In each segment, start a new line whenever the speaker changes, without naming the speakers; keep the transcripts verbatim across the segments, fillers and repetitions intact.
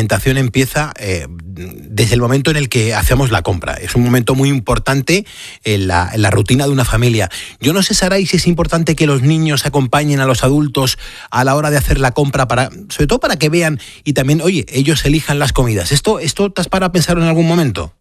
alimentación empieza eh, desde el momento en el que hacemos la compra. Es un momento muy importante en la, en la rutina de una familia. Yo no sé, Saray, si es importante que los niños acompañen a los adultos a la hora de hacer la compra, para, sobre todo para que vean y también, oye, ellos elijan las comidas. ¿Esto, esto te has parado a pensar en algún momento?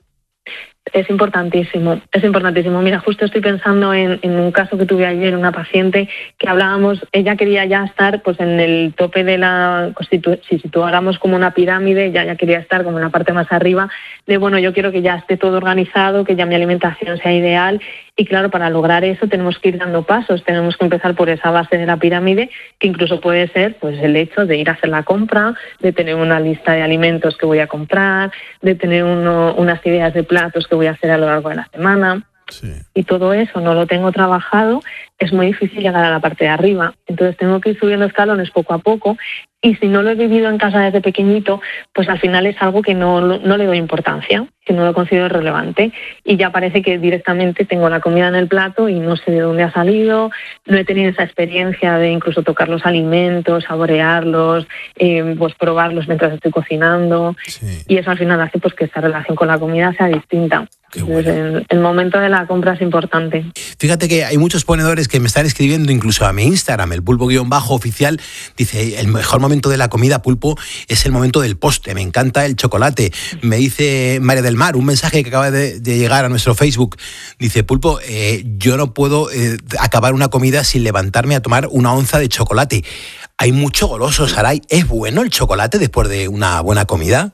Es importantísimo, es importantísimo. Mira, justo estoy pensando en, en un caso que tuve ayer, una paciente que hablábamos, ella quería ya estar pues en el tope de la, si situáramos como una pirámide, ella ya quería estar como en la parte más arriba, de bueno, yo quiero que ya esté todo organizado, que ya mi alimentación sea ideal. Y claro, para lograr eso tenemos que ir dando pasos, tenemos que empezar por esa base de la pirámide, que incluso puede ser pues el hecho de ir a hacer la compra, de tener una lista de alimentos que voy a comprar, de tener uno, unas ideas de platos que voy a hacer a lo largo de la semana. Sí. Y todo eso no lo tengo trabajado, es muy difícil llegar a la parte de arriba. Entonces tengo que ir subiendo escalones poco a poco, y si no lo he vivido en casa desde pequeñito, pues al final es algo que no, no le doy importancia, que no lo considero relevante, y ya parece que directamente tengo la comida en el plato y no sé de dónde ha salido, no he tenido esa experiencia de incluso tocar los alimentos, saborearlos, eh, pues probarlos mientras estoy cocinando, sí. Y eso al final hace pues que esa relación con la comida sea distinta. Entonces, bueno. el, el momento de la compra es importante.
Fíjate que hay muchos ponedores que me están escribiendo incluso a mi Instagram, el pulpo-oficial, dice, el mejor momento de la comida, Pulpo, es el momento del postre, me encanta el chocolate. Me dice María del Mar, un mensaje que acaba de, de llegar a nuestro Facebook, dice, Pulpo, eh, yo no puedo eh, acabar una comida sin levantarme a tomar una onza de chocolate. Hay mucho goloso, Saray. ¿Es bueno el chocolate después de una buena comida?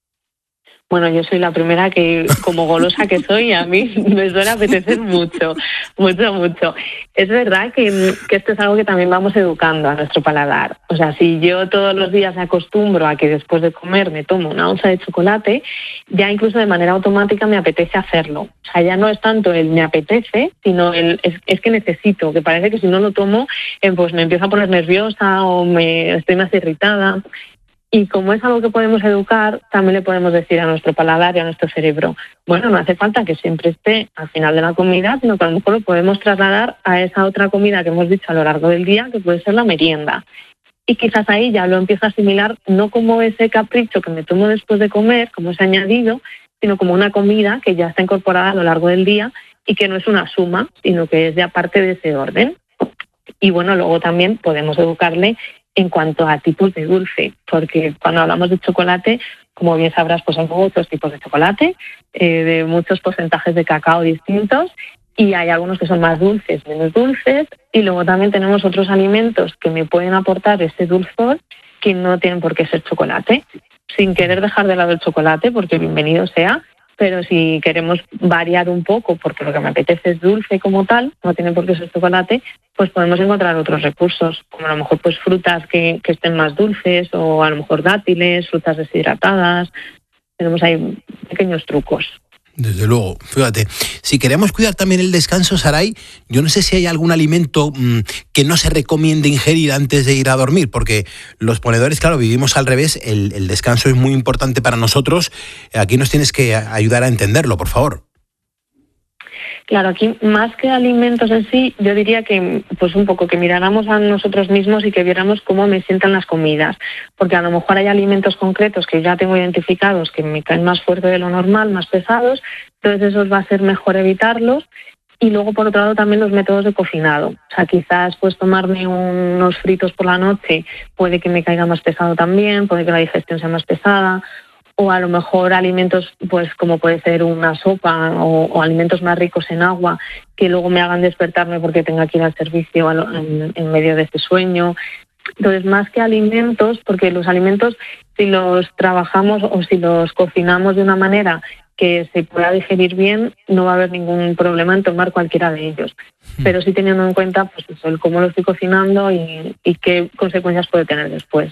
Bueno, yo soy la primera que, como golosa que soy, a mí me suele apetecer mucho, mucho, mucho. Es verdad que, que esto es algo que también vamos educando a nuestro paladar. O sea, si yo todos los días me acostumbro a que después de comer me tomo una onza de chocolate, ya incluso de manera automática me apetece hacerlo. O sea, ya no es tanto el me apetece, sino el es, es que necesito, que parece que si no lo tomo, eh, pues me empiezo a poner nerviosa o me estoy más irritada. Y como es algo que podemos educar, también le podemos decir a nuestro paladar y a nuestro cerebro, bueno, no hace falta que siempre esté al final de la comida, sino que a lo mejor lo podemos trasladar a esa otra comida que hemos dicho a lo largo del día, que puede ser la merienda. Y quizás ahí ya lo empiezo a asimilar no como ese capricho que me tomo después de comer, como ese añadido, sino como una comida que ya está incorporada a lo largo del día y que no es una suma, sino que es ya parte de ese orden. Y bueno, luego también podemos educarle en cuanto a tipos de dulce, porque cuando hablamos de chocolate, como bien sabrás, pues hay muchos tipos de chocolate, eh, de muchos porcentajes de cacao distintos, y hay algunos que son más dulces, menos dulces, y luego también tenemos otros alimentos que me pueden aportar ese dulzor que no tienen por qué ser chocolate, sin querer dejar de lado el chocolate, porque bienvenido sea, pero si queremos variar un poco, porque lo que me apetece es dulce como tal, no tiene por qué ser chocolate, pues podemos encontrar otros recursos, como a lo mejor pues frutas que, que estén más dulces, o a lo mejor dátiles, frutas deshidratadas. Tenemos ahí pequeños trucos.
Desde luego, fíjate, si queremos cuidar también el descanso, Saray, yo no sé si hay algún alimento mmm, que no se recomiende ingerir antes de ir a dormir, porque los ponedores, claro, vivimos al revés, el, el descanso es muy importante para nosotros. Aquí nos tienes que ayudar a entenderlo, por favor.
Claro, aquí más que alimentos en sí, yo diría que pues un poco que miráramos a nosotros mismos y que viéramos cómo me sientan las comidas, porque a lo mejor hay alimentos concretos que ya tengo identificados que me caen más fuerte de lo normal, más pesados, entonces esos va a ser mejor evitarlos. Y luego, por otro lado, también los métodos de cocinado. O sea, quizás pues tomarme unos fritos por la noche puede que me caiga más pesado también, puede que la digestión sea más pesada. O a lo mejor alimentos pues como puede ser una sopa o, o alimentos más ricos en agua que luego me hagan despertarme porque tenga que ir al servicio en, en medio de este sueño. Entonces, más que alimentos, porque los alimentos, si los trabajamos o si los cocinamos de una manera que se pueda digerir bien, no va a haber ningún problema en tomar cualquiera de ellos. Pero sí teniendo en cuenta pues eso, el cómo lo estoy cocinando y, y qué consecuencias puede tener después.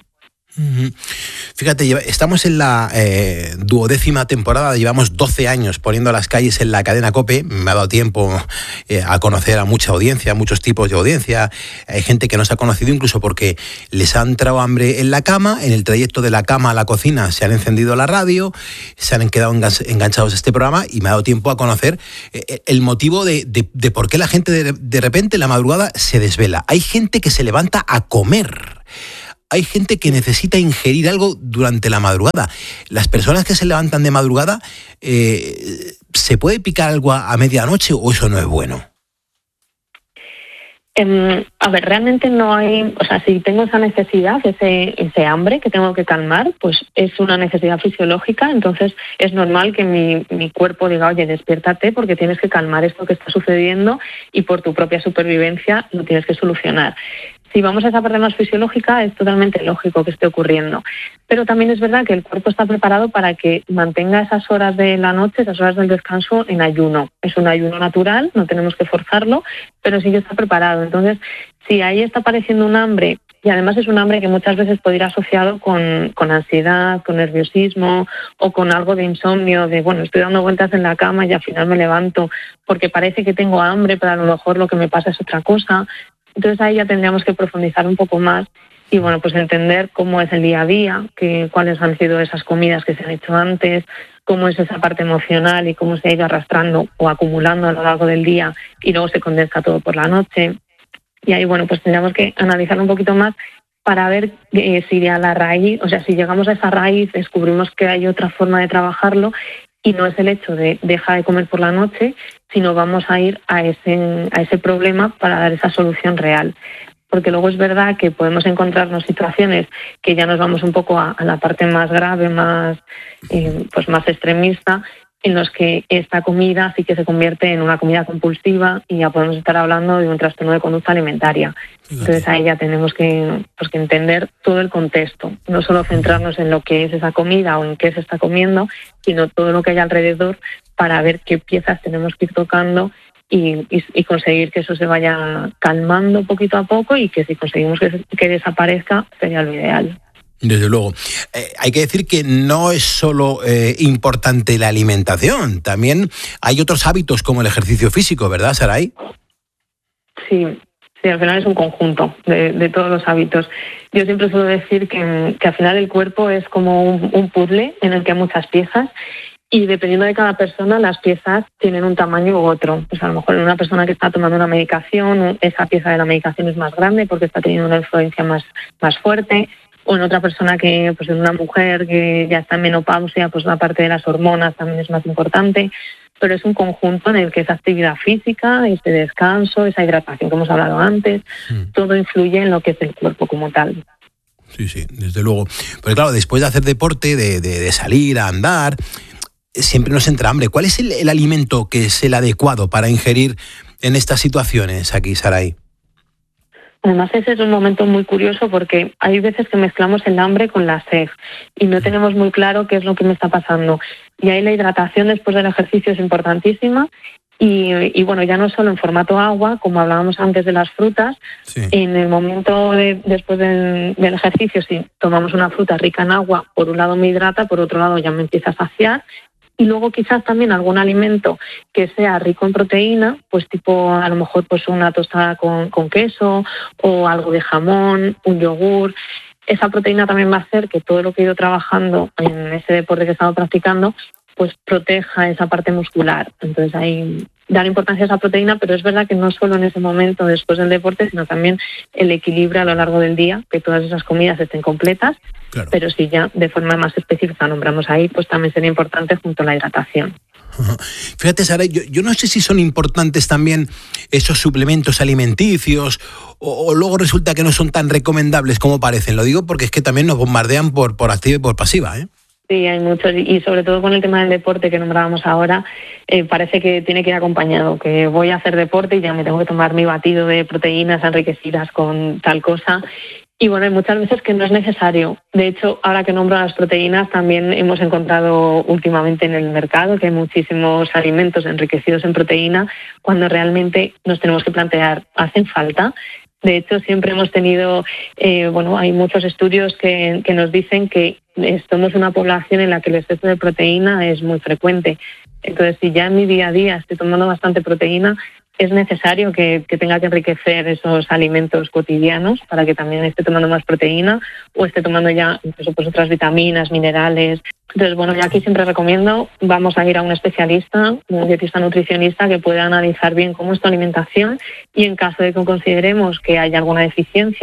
Fíjate, estamos en la eh, duodécima temporada, llevamos doce años poniendo las calles en la cadena COPE, me ha dado tiempo eh, a conocer a mucha audiencia, muchos tipos de audiencia, hay gente que nos ha conocido incluso porque les ha entrado hambre en la cama, en el trayecto de la cama a la cocina se han encendido la radio, se han quedado enganchados a este programa y me ha dado tiempo a conocer eh, el motivo de, de, de por qué la gente de, de repente en la madrugada se desvela. Hay gente que se levanta a comer. hay gente que necesita ingerir algo durante la madrugada. Las personas que se levantan de madrugada, eh, ¿se puede picar algo a, a medianoche o eso no es bueno?
Um, a ver, realmente no hay, o sea, si tengo esa necesidad, ese, ese hambre que tengo que calmar, pues es una necesidad fisiológica, entonces es normal que mi, mi cuerpo diga, oye, despiértate porque tienes que calmar esto que está sucediendo y por tu propia supervivencia lo tienes que solucionar. Si vamos a esa parte más fisiológica, es totalmente lógico que esté ocurriendo. Pero también es verdad que el cuerpo está preparado para que mantenga esas horas de la noche, esas horas del descanso en ayuno. Es un ayuno natural, no tenemos que forzarlo, pero sí que está preparado. Entonces, si ahí está apareciendo un hambre, y además es un hambre que muchas veces puede ir asociado con, con ansiedad, con nerviosismo o con algo de insomnio, de, bueno, estoy dando vueltas en la cama y al final me levanto porque parece que tengo hambre, pero a lo mejor lo que me pasa es otra cosa. Entonces ahí ya tendríamos que profundizar un poco más y bueno, pues entender cómo es el día a día, que, cuáles han sido esas comidas que se han hecho antes, cómo es esa parte emocional y cómo se ha ido arrastrando o acumulando a lo largo del día y luego se condensa todo por la noche. Y ahí, bueno, pues tendríamos que analizar un poquito más para ver eh, si a la raíz, o sea, si llegamos a esa raíz, descubrimos que hay otra forma de trabajarlo y no es el hecho de dejar de comer por la noche, sino vamos a ir a ese, a ese problema para dar esa solución real. Porque luego es verdad que podemos encontrarnos situaciones que ya nos vamos un poco a, a la parte más grave, más, eh, pues más extremista, en los que esta comida sí que se convierte en una comida compulsiva y ya podemos estar hablando de un trastorno de conducta alimentaria. Entonces ahí ya tenemos que, pues, que entender todo el contexto, no solo centrarnos en lo que es esa comida o en qué se está comiendo, sino todo lo que hay alrededor para ver qué piezas tenemos que ir tocando y, y, y conseguir que eso se vaya calmando poquito a poco y que si conseguimos que, que desaparezca sería lo ideal.
Desde luego. Eh, hay que decir que no es solo eh, importante la alimentación, también hay otros hábitos como el ejercicio físico, ¿verdad, Saray?
Sí, sí, al final es un conjunto de, de todos los hábitos. Yo siempre suelo decir que, que al final el cuerpo es como un, un puzzle en el que hay muchas piezas y dependiendo de cada persona las piezas tienen un tamaño u otro. Pues a lo mejor en una persona que está tomando una medicación, esa pieza de la medicación es más grande porque está teniendo una influencia más, más fuerte. O en otra persona que, pues en una mujer que ya está en menopausia, pues la parte de las hormonas también es más importante, pero es un conjunto en el que esa actividad física, ese descanso, esa hidratación que hemos hablado antes, mm. todo influye en lo que es el cuerpo como tal.
Sí, sí, desde luego. Pero claro, después de hacer deporte, de, de, de salir a andar, siempre nos entra hambre. ¿Cuál es el, el alimento que es el adecuado para ingerir en estas situaciones aquí, Saray?
Además, ese es un momento muy curioso porque hay veces que mezclamos el hambre con la sed y no tenemos muy claro qué es lo que me está pasando. Y ahí la hidratación después del ejercicio es importantísima y, y bueno, ya no solo en formato agua, como hablábamos antes de las frutas, sí. En el momento de, después del, del ejercicio, si tomamos una fruta rica en agua, por un lado me hidrata, por otro lado ya me empieza a saciar. Y luego quizás también algún alimento que sea rico en proteína, pues tipo a lo mejor pues una tostada con, con queso o algo de jamón, un yogur. Esa proteína también va a hacer que todo lo que he ido trabajando en ese deporte que he estado practicando pues proteja esa parte muscular. Entonces ahí dar importancia a esa proteína, pero es verdad que no solo en ese momento después del deporte, sino también el equilibrio a lo largo del día, que todas esas comidas estén completas. Claro. Pero si ya de forma más específica nombramos ahí, pues también sería importante junto a la hidratación.
Fíjate, Sara, yo, yo no sé si son importantes también esos suplementos alimenticios o, o luego resulta que no son tan recomendables como parecen. Lo digo porque es que también nos bombardean por, por activa y por pasiva, ¿eh?
Sí, hay muchos y sobre todo con el tema del deporte que nombrábamos ahora, eh, parece que tiene que ir acompañado, que voy a hacer deporte y ya me tengo que tomar mi batido de proteínas enriquecidas con tal cosa. Y bueno, hay muchas veces que no es necesario. De hecho, ahora que nombro las proteínas, también hemos encontrado últimamente en el mercado que hay muchísimos alimentos enriquecidos en proteína cuando realmente nos tenemos que plantear, ¿hacen falta? De hecho, siempre hemos tenido, eh, bueno, hay muchos estudios que, que nos dicen que somos una población en la que el exceso de proteína es muy frecuente. Entonces, si ya en mi día a día estoy tomando bastante proteína, es necesario que, que tenga que enriquecer esos alimentos cotidianos para que también esté tomando más proteína o esté tomando ya incluso pues otras vitaminas, minerales. Entonces, bueno, yo aquí siempre recomiendo, vamos a ir a un especialista, un dietista nutricionista que pueda analizar bien cómo es tu alimentación y en caso de que consideremos que haya alguna deficiencia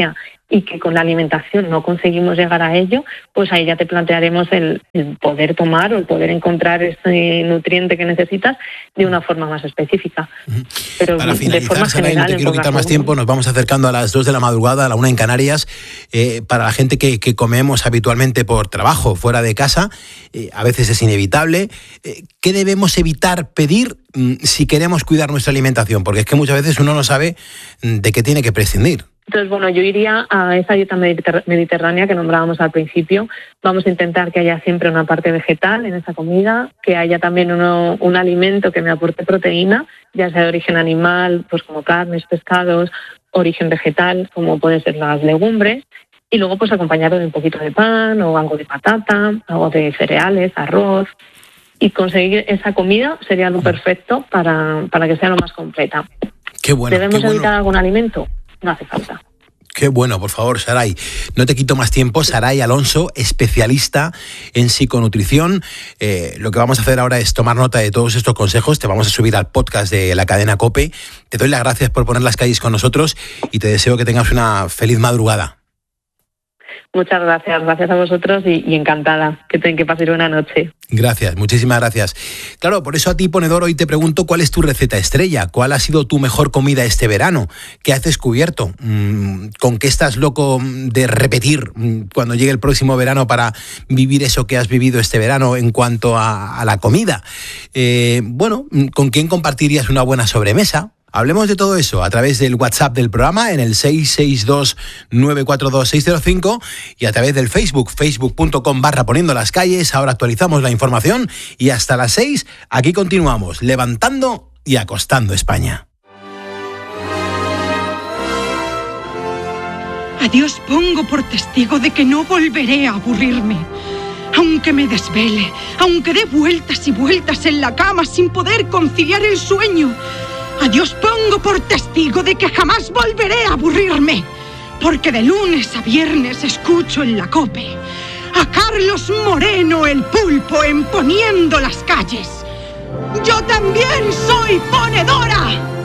y que con la alimentación no conseguimos llegar a ello, pues ahí ya te plantearemos el, el poder tomar o el poder encontrar ese nutriente que necesitas de una forma más específica. Pero
para finalizar,
de forma
Saray,
general,
no te quiero quitar más tiempo, nos vamos acercando a las dos de la madrugada, a la una en Canarias. Eh, para la gente que, que comemos habitualmente por trabajo, fuera de casa, eh, a veces es inevitable. Eh, ¿Qué debemos evitar pedir mm, si queremos cuidar nuestra alimentación? Porque es que muchas veces uno no sabe de qué tiene que prescindir.
Entonces, bueno, yo iría a esa dieta mediterránea que nombrábamos al principio. Vamos a intentar que haya siempre una parte vegetal en esa comida, que haya también uno, un alimento que me aporte proteína, ya sea de origen animal, pues como carnes, pescados, origen vegetal, como pueden ser las legumbres, y luego pues acompañado de un poquito de pan o algo de patata, algo de cereales, arroz, y conseguir esa comida sería lo perfecto para, para que sea lo más completa.
Qué bueno.
¿Debemos
qué bueno.
evitar algún alimento? No hace falta.
Qué bueno, por favor, Saray. No te quito más tiempo. Saray Alonso, especialista en psiconutrición. Eh, lo que vamos a hacer ahora es tomar nota de todos estos consejos. Te vamos a subir al podcast de la cadena COPE. Te doy las gracias por poner las calles con nosotros y te deseo que tengas una feliz madrugada.
Muchas gracias, gracias a vosotros y, y encantada. Que, te, que paséis buena noche.
Gracias, muchísimas gracias. Claro, por eso a ti, ponedor, hoy te pregunto cuál es tu receta estrella, cuál ha sido tu mejor comida este verano, qué has descubierto, con qué estás loco de repetir cuando llegue el próximo verano para vivir eso que has vivido este verano en cuanto a, a la comida. Eh, bueno, ¿con quién compartirías una buena sobremesa? Hablemos de todo eso a través del WhatsApp del programa en el seis seis dos, nueve cuatro dos, seis cero cinco y a través del Facebook, facebook.com barra poniendo las calles. Ahora actualizamos la información y hasta las seis aquí continuamos, levantando y acostando España.
A Dios pongo por testigo de que no volveré a aburrirme. Aunque me desvele, aunque dé vueltas y vueltas en la cama sin poder conciliar el sueño, a Dios pongo por testigo de que jamás volveré a aburrirme, porque de lunes a viernes escucho en la COPE a Carlos Moreno el Pulpo en Poniendo las Calles. ¡Yo también soy ponedora!